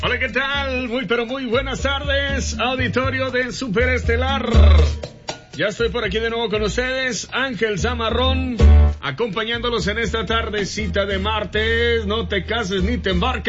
Hola, ¿qué tal? Muy pero muy buenas tardes, auditorio de Superestelar. Ya estoy por aquí de nuevo con ustedes, Ángel Zamarrón, acompañándolos en esta tardecita de martes. No te cases ni te embarques.